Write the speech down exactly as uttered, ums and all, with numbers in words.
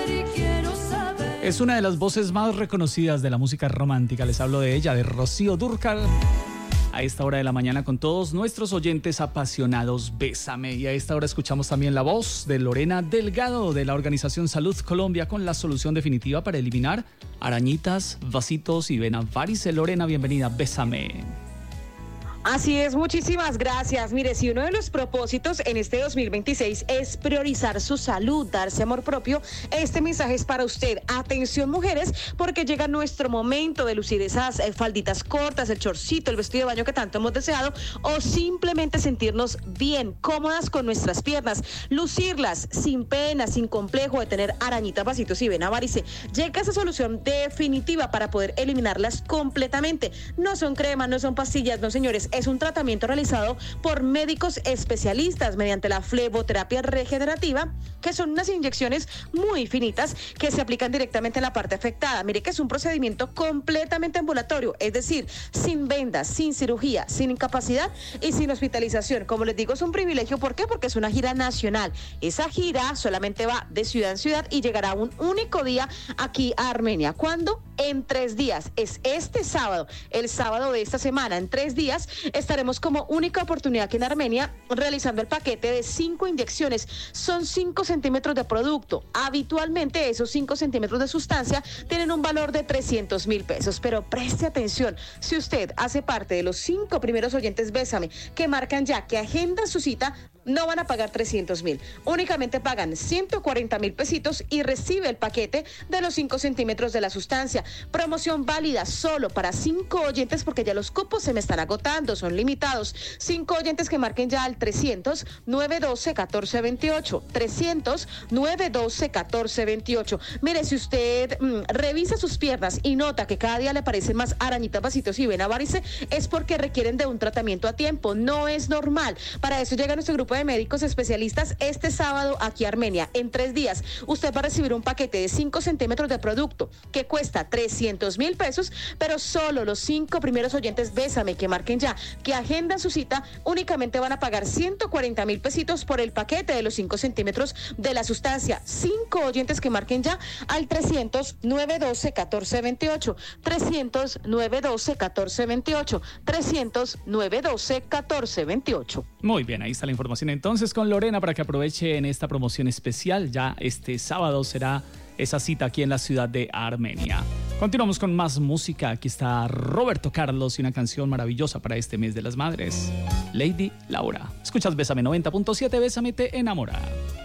Es una de las voces más reconocidas de la música romántica. Les hablo de ella, de Rocío Dúrcal. A esta hora de la mañana con todos nuestros oyentes apasionados, Bésame. Y a esta hora escuchamos también la voz de Lorena Delgado de la organización Salud Colombia con la solución definitiva para eliminar arañitas, vasitos y venas varices. Lorena, bienvenida, Bésame. Así es, muchísimas gracias. Mire, si uno de los propósitos en este dos mil veintiséis es priorizar su salud, darse amor propio, este mensaje es para usted. Atención, mujeres, porque llega nuestro momento de lucir esas eh, falditas cortas, el chorcito, el vestido de baño que tanto hemos deseado, o simplemente sentirnos bien, cómodas con nuestras piernas, lucirlas sin pena, sin complejo de tener arañitas, vasitos y vena varice. Llega esa solución definitiva para poder eliminarlas completamente. No son cremas, no son pastillas, no, señores. Es un tratamiento realizado por médicos especialistas mediante la fleboterapia regenerativa, que son unas inyecciones muy finitas que se aplican directamente en la parte afectada. Mire que es un procedimiento completamente ambulatorio, es decir, sin vendas, sin cirugía, sin incapacidad y sin hospitalización. Como les digo, es un privilegio. ¿Por qué? Porque es una gira nacional. Esa gira solamente va de ciudad en ciudad y llegará un único día aquí a Armenia. ¿Cuándo? En tres días. Es este sábado, el sábado de esta semana. En tres días estaremos como única oportunidad aquí en Armenia realizando el paquete de cinco inyecciones. Son cinco centímetros de producto. Habitualmente esos cinco centímetros de sustancia tienen un valor de trescientos mil pesos. Pero preste atención, si usted hace parte de los cinco primeros oyentes Bésame que marcan ya, que agendan su cita, no van a pagar trescientos mil. Únicamente pagan ciento cuarenta mil pesitos y recibe el paquete de los cinco centímetros de la sustancia. Promoción válida solo para cinco oyentes porque ya los cupos se me están agotando, son limitados. Cinco oyentes que marquen ya al trescientos, nueve doce, catorce veintiocho. trescientos, nueve doce, catorce veintiocho. Mire, si usted mmm, revisa sus piernas y nota que cada día le parecen más arañitas, vasitos y vena varice, es porque requieren de un tratamiento a tiempo. No es normal. Para eso llega nuestro grupo de médicos especialistas este sábado aquí a Armenia. En tres días usted va a recibir un paquete de cinco centímetros de producto que cuesta trescientos mil pesos, pero solo los cinco primeros oyentes Bésame que marquen ya, que agendan su cita, únicamente van a pagar ciento cuarenta mil pesitos por el paquete de los cinco centímetros de la sustancia. Cinco oyentes que marquen ya al trescientos, nueve doce, catorce veintiocho. trescientos, nueve doce, catorce veintiocho. trescientos, nueve doce, catorce veintiocho. Muy bien, ahí está la información entonces con Lorena para que aproveche en esta promoción especial. Ya este sábado será esa cita aquí en la ciudad de Armenia. Continuamos con más música. Aquí está Roberto Carlos y una canción maravillosa para este mes de las madres, Lady Laura. Escuchas Bésame noventa punto siete, Bésame te enamora.